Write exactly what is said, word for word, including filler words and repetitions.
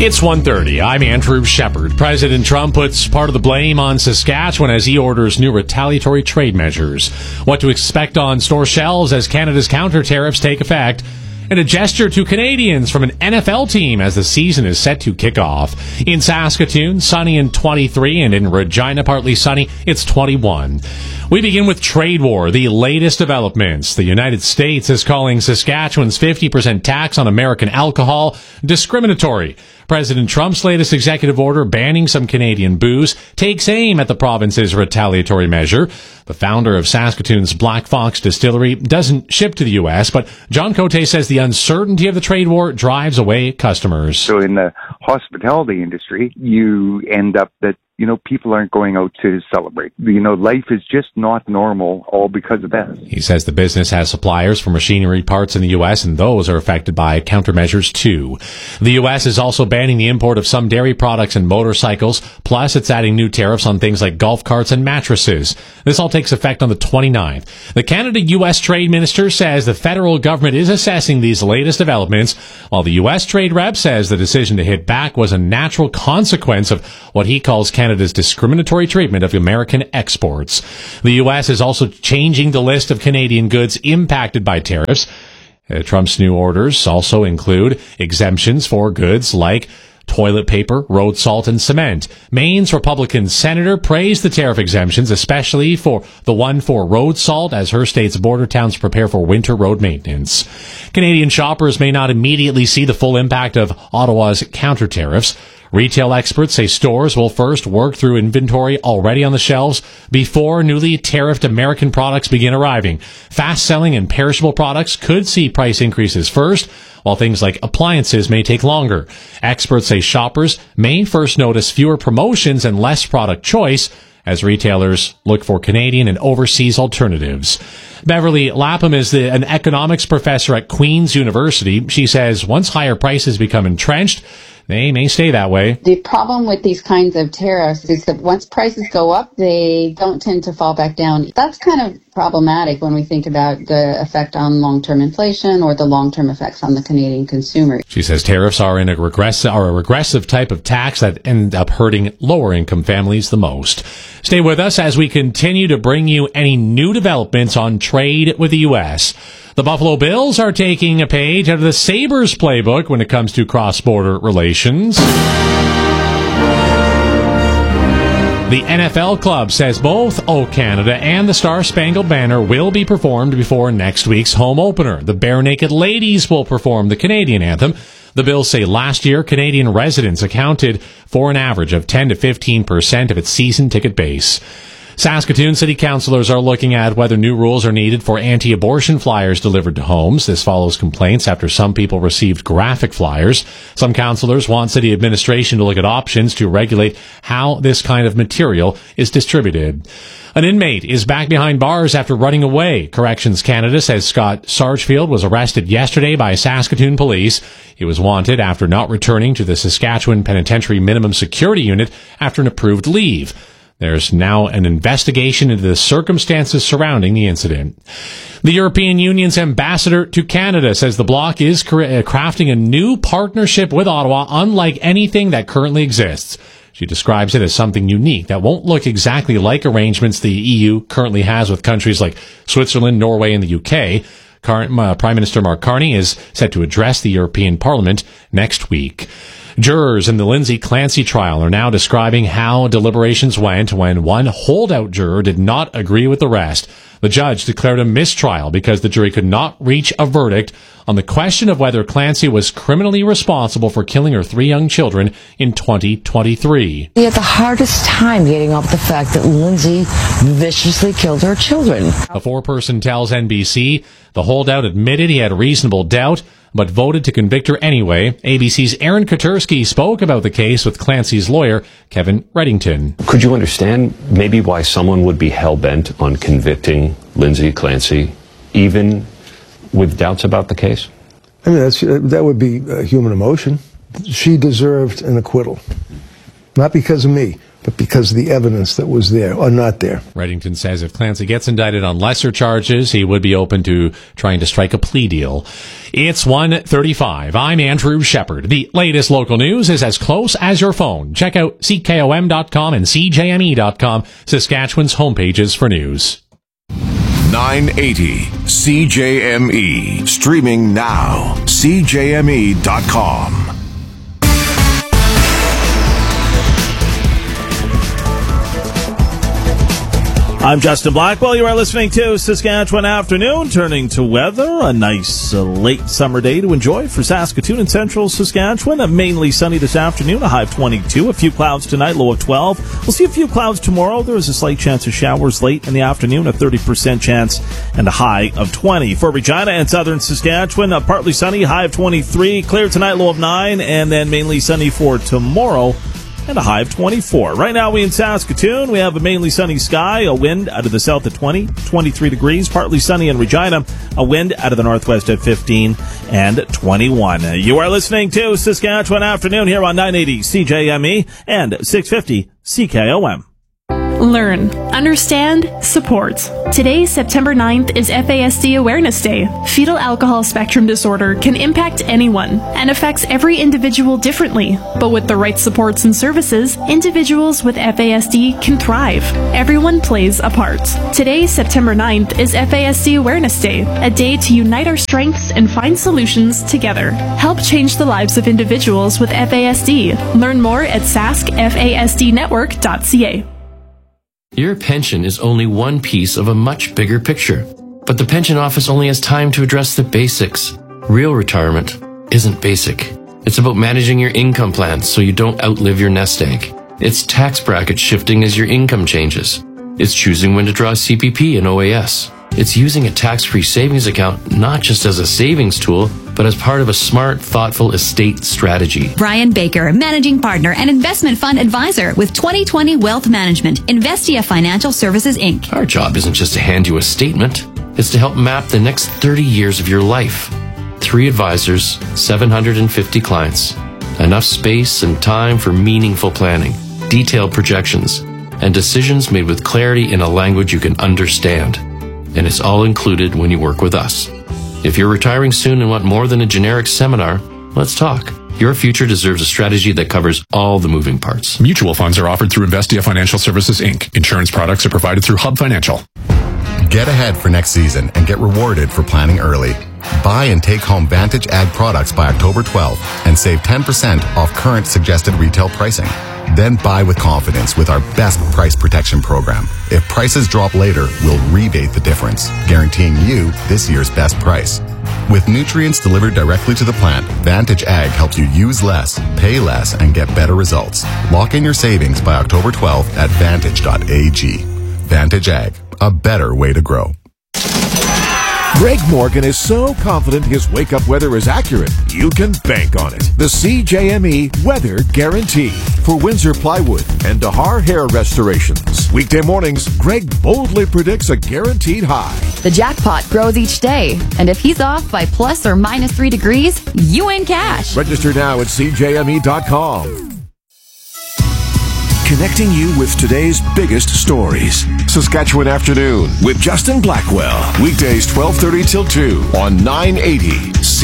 It's one thirty. I'm Andrew Shepard. President Trump puts part of the blame on Saskatchewan as he orders new retaliatory trade measures. What to expect on store shelves as Canada's counter tariffs take effect. And a gesture to Canadians from an N F L team as the season is set to kick off. In Saskatoon, sunny and twenty-three, and in Regina, partly sunny, it's twenty-one. We begin with trade war, the latest developments. The United States is calling Saskatchewan's fifty percent tax on American alcohol discriminatory. President Trump's latest executive order banning some Canadian booze takes aim at the province's retaliatory measure. The founder of Saskatoon's Black Fox Distillery doesn't ship to the U S, but John Cote says the uncertainty of the trade war drives away customers. So in the hospitality industry, you end up that, you know, people aren't going out to celebrate. You know, life is just not normal, all because of that. He says the business has suppliers for machinery parts in the U S, and those are affected by countermeasures too. The U S is also banning the import of some dairy products and motorcycles, plus it's adding new tariffs on things like golf carts and mattresses. This all takes effect on the twenty-ninth. The Canada-U S Trade Minister says the federal government is assessing these latest developments, while the U S Trade Rep says the decision to hit back was a natural consequence of what he calls Canada Canada's discriminatory treatment of American exports. The U S is also changing the list of Canadian goods impacted by tariffs. Uh, Trump's new orders also include exemptions for goods like toilet paper, road salt, and cement. Maine's Republican senator praised the tariff exemptions, especially for the one for road salt, as her state's border towns prepare for winter road maintenance. Canadian shoppers may not immediately see the full impact of Ottawa's counter tariffs. Retail experts say stores will first work through inventory already on the shelves before newly tariffed American products begin arriving. Fast-selling and perishable products could see price increases first, while things like appliances may take longer. Experts say shoppers may first notice fewer promotions and less product choice as retailers look for Canadian and overseas alternatives. Beverly Lapham is the, an economics professor at Queen's University. She says once higher prices become entrenched, they may stay that way. The problem with these kinds of tariffs is that once prices go up, they don't tend to fall back down. That's kind of problematic when we think about the effect on long-term inflation or the long-term effects on the Canadian consumer. She says tariffs are in a regressive, are a regressive type of tax that end up hurting lower-income families the most. Stay with us as we continue to bring you any new developments on trade with the U S. The Buffalo Bills are taking a page out of the Sabres playbook when it comes to cross-border relations. The N F L club says both O Canada and the Star-Spangled Banner will be performed before next week's home opener. The Bare Naked Ladies will perform the Canadian anthem. The Bills say last year, Canadian residents accounted for an average of ten to fifteen percent of its season ticket base. Saskatoon city councillors are looking at whether new rules are needed for anti-abortion flyers delivered to homes. This follows complaints after some people received graphic flyers. Some councillors want city administration to look at options to regulate how this kind of material is distributed. An inmate is back behind bars after running away. Corrections Canada says Scott Sargefield was arrested yesterday by Saskatoon police. He was wanted after not returning to the Saskatchewan Penitentiary Minimum Security Unit after an approved leave. There's now an investigation into the circumstances surrounding the incident. The European Union's ambassador to Canada says the bloc is crafting a new partnership with Ottawa unlike anything that currently exists. She describes it as something unique that won't look exactly like arrangements the E U currently has with countries like Switzerland, Norway, and the U K. Current, uh, Prime Minister Mark Carney is set to address the European Parliament next week. Jurors in the Lindsay Clancy trial are now describing how deliberations went when one holdout juror did not agree with the rest. The judge declared a mistrial because the jury could not reach a verdict on the question of whether Clancy was criminally responsible for killing her three young children in twenty twenty-three. He had the hardest time getting off the fact that Lindsay viciously killed her children. A foreperson tells N B C the holdout admitted he had reasonable doubt, but voted to convict her anyway. A B C's Aaron Katersky spoke about the case with Clancy's lawyer, Kevin Reddington. Could you understand maybe why someone would be hell-bent on convicting Lindsay Clancy, even with doubts about the case? I mean, that's, that would be uh, human emotion. She deserved an acquittal. Not because of me, but because of the evidence that was there or not there. Reddington says if Clancy gets indicted on lesser charges, he would be open to trying to strike a plea deal. It's one thirty-five. I'm Andrew Shepard. The latest local news is as close as your phone. Check out C K O M dot com and C J M E dot com, Saskatchewan's homepages for news. nine eighty C J M E. Streaming now. C J M E dot com. I'm Justin Blackwell. You are listening to Saskatchewan Afternoon. Turning to weather, a nice uh, late summer day to enjoy for Saskatoon and central Saskatchewan. A mainly sunny this afternoon, a high of twenty-two. A few clouds tonight, low of twelve. We'll see a few clouds tomorrow. There is a slight chance of showers late in the afternoon, a thirty percent chance, and a high of twenty. For Regina and southern Saskatchewan, a partly sunny, high of twenty-three. Clear tonight, low of nine, and then mainly sunny for tomorrow, and a high of twenty-four. Right now, we in Saskatoon, we have a mainly sunny sky, a wind out of the south at twenty, twenty-three degrees, partly sunny in Regina, a wind out of the northwest at fifteen and twenty-one. You are listening to Saskatchewan Afternoon here on nine eighty C J M E and six fifty C K O M. Learn, understand, support. Today, September ninth, is F A S D Awareness Day. Fetal alcohol spectrum disorder can impact anyone and affects every individual differently. But with the right supports and services, individuals with F A S D can thrive. Everyone plays a part. Today, September ninth, is F A S D Awareness Day, a day to unite our strengths and find solutions together. Help change the lives of individuals with F A S D. Learn more at sask f a s d network dot c a. Your pension is only one piece of a much bigger picture. But the pension office only has time to address the basics. Real retirement isn't basic. It's about managing your income plan so you don't outlive your nest egg. It's tax bracket shifting as your income changes. It's choosing when to draw C P P and O A S. It's using a tax-free savings account not just as a savings tool, but as part of a smart, thoughtful estate strategy. Brian Baker, Managing Partner and Investment Fund Advisor with twenty twenty Wealth Management, Investia Financial Services, Incorporated. Our job isn't just to hand you a statement. It's to help map the next thirty years of your life. Three advisors, seven hundred fifty clients. Enough space and time for meaningful planning, detailed projections, and decisions made with clarity in a language you can understand. And it's all included when you work with us. If you're retiring soon and want more than a generic seminar, let's talk. Your future deserves a strategy that covers all the moving parts. Mutual funds are offered through Investia Financial Services, Incorporated. Insurance products are provided through Hub Financial. Get ahead for next season and get rewarded for planning early. Buy and take home Vantage Ag products by October twelfth and save ten percent off current suggested retail pricing. Then buy with confidence with our best price protection program. If prices drop later, we'll rebate the difference, guaranteeing you this year's best price. With nutrients delivered directly to the plant, Vantage Ag helps you use less, pay less, and get better results. Lock in your savings by October twelfth at vantage dot a g. Vantage Ag, a better way to grow. Greg Morgan is so confident his wake-up weather is accurate, you can bank on it. The C J M E Weather Guarantee for Windsor Plywood and Dahar Hair Restorations. Weekday mornings, Greg boldly predicts a guaranteed high. The jackpot grows each day, and if he's off by plus or minus three degrees, you win cash. Register now at c j m e dot com. Connecting you with today's biggest stories. Saskatchewan Afternoon with Justin Blackwell. Weekdays twelve thirty till two on nine eighty